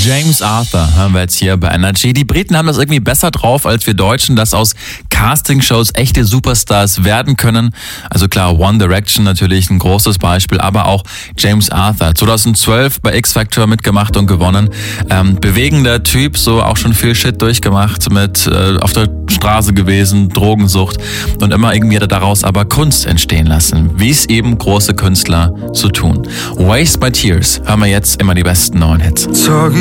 James Arthur hören wir jetzt hier bei Energy. Die Briten haben das irgendwie besser drauf als wir Deutschen, dass aus Castingshows echte Superstars werden können. Also klar, One Direction natürlich ein großes Beispiel, aber auch James Arthur. 2012 bei X Factor mitgemacht und gewonnen. Bewegender Typ, so auch schon viel Shit durchgemacht, mit auf der Straße gewesen, Drogensucht und immer irgendwie hat er daraus aber Kunst entstehen lassen, wie es eben große Künstler so tun. Waste My Tears hören wir jetzt immer die besten neuen Hits.